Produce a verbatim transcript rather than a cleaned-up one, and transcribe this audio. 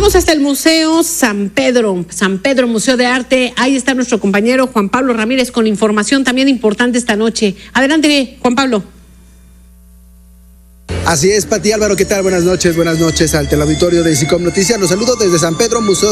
Vamos hasta el Museo San Pedro, San Pedro Museo de Arte. Ahí está nuestro compañero Juan Pablo Ramírez con información también importante esta noche. Adelante, Juan Pablo. Así es, Pati Álvaro, ¿qué tal? Buenas noches, buenas noches al teleauditorio de SICOM Noticias. Los saludo desde San Pedro Museo